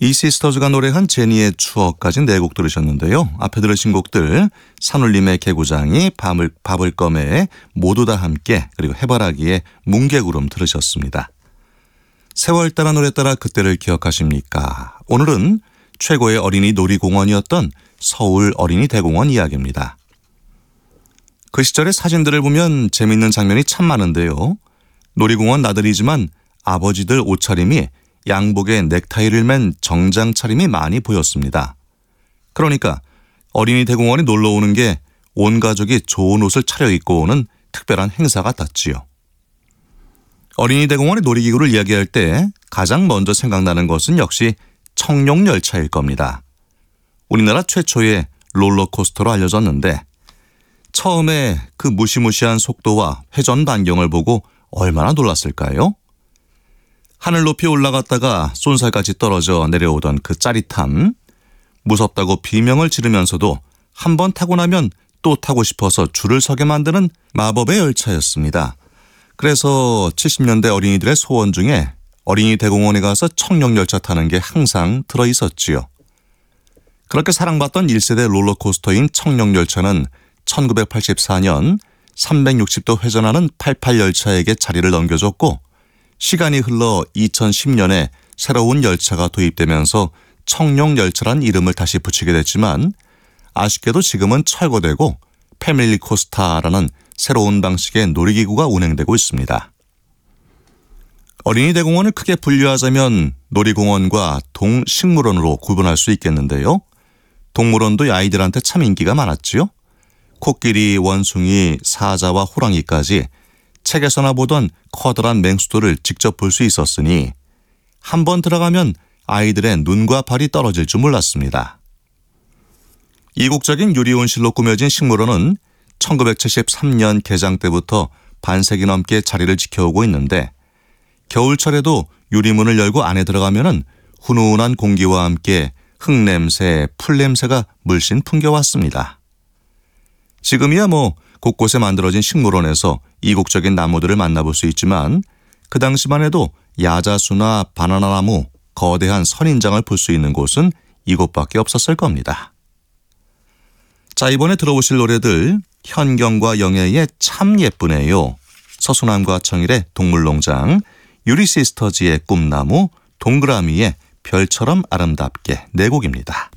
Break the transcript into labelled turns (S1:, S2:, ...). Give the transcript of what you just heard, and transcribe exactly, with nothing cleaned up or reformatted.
S1: 이 시스터즈가 노래한 제니의 추억까지 네 곡 들으셨는데요. 앞에 들으신 곡들 산울림의 개구장이, 밤을, 밥을 꺼매의 모두 다 함께, 그리고 해바라기의 뭉게구름 들으셨습니다. 세월 따라 노래 따라 그때를 기억하십니까? 오늘은 최고의 어린이 놀이공원이었던 서울 어린이대공원 이야기입니다. 그 시절의 사진들을 보면 재밌는 장면이 참 많은데요. 놀이공원 나들이지만 아버지들 옷차림이 양복에 넥타이를 맨 정장 차림이 많이 보였습니다. 그러니까 어린이 대공원에 놀러 오는 게 온 가족이 좋은 옷을 차려입고 오는 특별한 행사 같았지요. 어린이 대공원의 놀이기구를 이야기할 때 가장 먼저 생각나는 것은 역시 청룡열차일 겁니다. 우리나라 최초의 롤러코스터로 알려졌는데 처음에 그 무시무시한 속도와 회전 반경을 보고 얼마나 놀랐을까요? 하늘 높이 올라갔다가 쏜살같이 떨어져 내려오던 그 짜릿함, 무섭다고 비명을 지르면서도 한 번 타고 나면 또 타고 싶어서 줄을 서게 만드는 마법의 열차였습니다. 그래서 칠십 년대 어린이들의 소원 중에 어린이 대공원에 가서 청룡열차 타는 게 항상 들어있었지요. 그렇게 사랑받던 일 세대 롤러코스터인 청룡열차는 천구백팔십사 년 삼백육십 도 회전하는 팔십팔 열차에게 자리를 넘겨줬고 시간이 흘러 이천십 년에 새로운 열차가 도입되면서 청룡열차란 이름을 다시 붙이게 됐지만 아쉽게도 지금은 철거되고 패밀리 코스타라는 새로운 방식의 놀이기구가 운행되고 있습니다. 어린이 대공원을 크게 분류하자면 놀이공원과 동식물원으로 구분할 수 있겠는데요. 동물원도 아이들한테 참 인기가 많았지요. 코끼리, 원숭이, 사자와 호랑이까지 책에서나 보던 커다란 맹수들을 직접 볼 수 있었으니 한 번 들어가면 아이들의 눈과 발이 떨어질 줄 몰랐습니다. 이국적인 유리온실로 꾸며진 식물원은 천구백칠십삼 년 개장 때부터 반세기 넘게 자리를 지켜오고 있는데 겨울철에도 유리문을 열고 안에 들어가면 훈훈한 공기와 함께 흙냄새, 풀냄새가 물씬 풍겨왔습니다. 지금이야 뭐 곳곳에 만들어진 식물원에서 이국적인 나무들을 만나볼 수 있지만 그 당시만 해도 야자수나 바나나나무, 거대한 선인장을 볼 수 있는 곳은 이곳밖에 없었을 겁니다. 자, 이번에 들어보실 노래들 현경과 영애의 참 예쁘네요, 서수남과 청일의 동물농장, 유리시스터즈의 꿈나무, 동그라미의 별처럼 아름답게 네 곡입니다.